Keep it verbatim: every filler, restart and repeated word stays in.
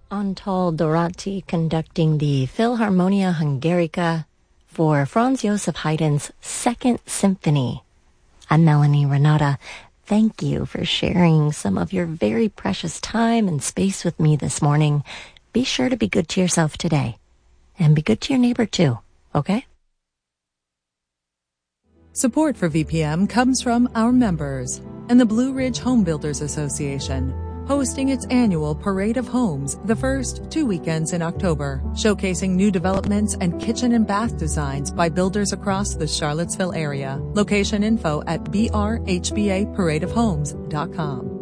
Antal Dorati conducting the Philharmonia Hungarica for Franz Joseph Haydn's Second Symphony. I'm Melanie Renata. Thank you for sharing some of your very precious time and space with me this morning. Be sure to be good to yourself today, and be good to your neighbor too, okay? Support for V P M comes from our members and the Blue Ridge Home Builders Association, hosting its annual Parade of Homes the first two weekends in October, showcasing new developments and kitchen and bath designs by builders across the Charlottesville area. Location info at b r h b a parade of homes dot com.